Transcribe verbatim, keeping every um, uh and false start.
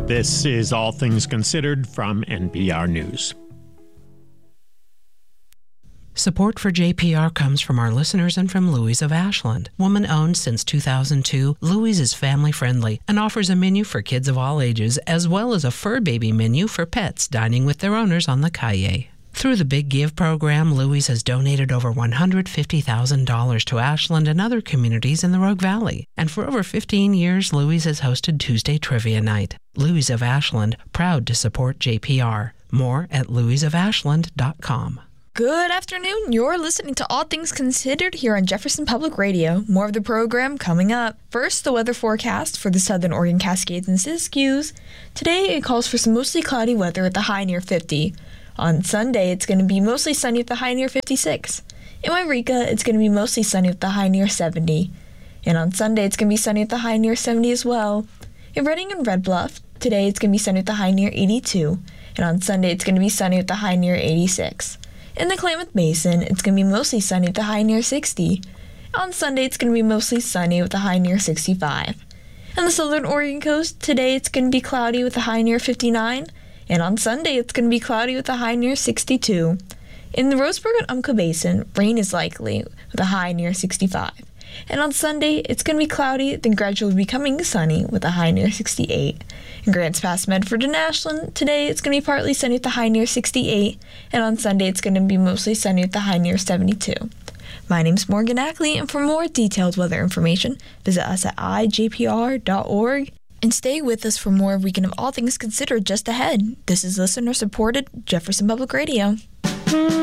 This is All Things Considered from N P R News. Support for J P R comes from our listeners and from Louise of Ashland. Woman-owned since two thousand two, Louise is family-friendly and offers a menu for kids of all ages, as well as a fur baby menu for pets dining with their owners on the calle. Through the Big Give program, Louise has donated over one hundred fifty thousand dollars to Ashland and other communities in the Rogue Valley. And for over fifteen years, Louise has hosted Tuesday Trivia Night. Louise of Ashland, proud to support J P R. More at louise of ashland dot com. Good afternoon. You're listening to All Things Considered here on Jefferson Public Radio. More of the program coming up. First, the weather forecast for the southern Oregon Cascades and Siskiyous. Today, it calls for some mostly cloudy weather at the high near fifty. On Sunday, it's going to be mostly sunny with the high near fifty-six. In Wairika, it's going to be mostly sunny with the high near seventy. And on Sunday, it's going to be sunny with the high near seventy as well. In Redding and Red Bluff, today it's going to be sunny with the high near eighty-two. And on Sunday, it's going to be sunny with the high near eighty-six. In the Klamath Basin, it's going to be mostly sunny with the high near sixty. On Sunday, it's going to be mostly sunny with the high near sixty-five. On the southern Oregon coast, today it's going to be cloudy with a high near fifty-nine. And on Sunday, it's going to be cloudy with a high near sixty-two. In the Roseburg and Umpqua Basin, rain is likely with a high near sixty-five. And on Sunday, it's going to be cloudy, then gradually becoming sunny with a high near sixty-eight. In Grants Pass, Medford, and Ashland, today it's going to be partly sunny with a high near sixty-eight. And on Sunday, it's going to be mostly sunny with a high near seventy-two. My name's Morgan Ackley, and for more detailed weather information, visit us at i j p r dot org. And stay with us for more weekend of All Things Considered just ahead. This is listener-supported Jefferson Public Radio.